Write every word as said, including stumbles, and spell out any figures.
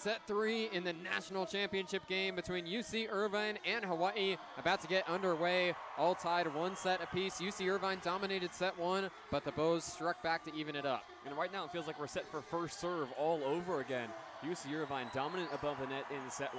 set three in the national championship game between U C Irvine and Hawaii about to get underway. All tied one set apiece. U C Irvine dominated set one, but the Bows struck back to even it up. And right now it feels like we're set for first serve all over again. U C Irvine dominant above the net in set one.